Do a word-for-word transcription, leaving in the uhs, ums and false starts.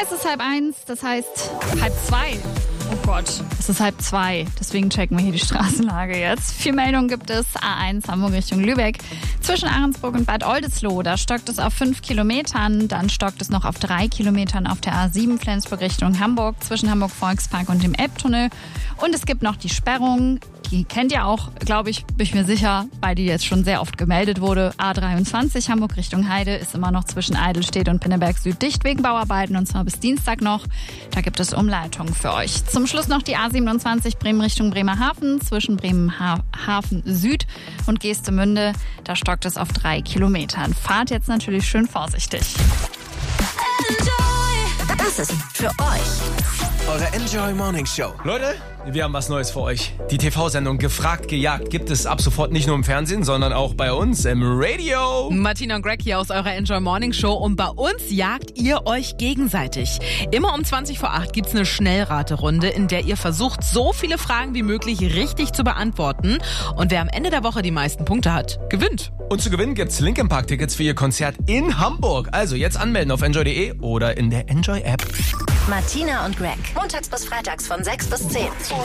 Es ist halb eins, das heißt halb zwei. Oh Gott, es ist halb zwei. Deswegen checken wir hier die Straßenlage jetzt. Vier Meldungen gibt es. A eins Hamburg Richtung Lübeck. Zwischen Ahrensburg und Bad Oldesloe, da stockt es auf fünf Kilometern. Dann stockt es noch auf drei Kilometern auf der A sieben Flensburg Richtung Hamburg. Zwischen Hamburg Volkspark und dem Elbtunnel. Und es gibt noch die Sperrung. Die kennt ihr auch, glaube ich, bin ich mir sicher, weil die jetzt schon sehr oft gemeldet wurde. A dreiundzwanzig Hamburg Richtung Heide ist immer noch zwischen Eidelstedt und Pinneberg Süd dicht wegen Bauarbeiten und zwar bis Dienstag noch. Da gibt es Umleitungen für euch. Zum Schluss noch die A siebenundzwanzig Bremen Richtung Bremerhaven zwischen Bremerhaven Süd und Geestemünde. Da stockt es auf drei Kilometern. Fahrt jetzt natürlich schön vorsichtig. Das ist für euch eure Enjoy Morning Show. Leute, wir haben was Neues für euch. Die T V-Sendung Gefragt, Gejagt gibt es ab sofort nicht nur im Fernsehen, sondern auch bei uns im Radio. Martina und Greg hier aus eurer Enjoy Morning Show und bei uns jagt ihr euch gegenseitig. Immer um zwanzig vor acht gibt's eine Schnellraterunde, in der ihr versucht, so viele Fragen wie möglich richtig zu beantworten. Und wer am Ende der Woche die meisten Punkte hat, gewinnt. Und zu gewinnen gibt's Linkin Park Tickets für ihr Konzert in Hamburg. Also jetzt anmelden auf enjoy punkt de oder in der Enjoy App. Martina und Greg. Montags bis freitags von sechs bis zehn.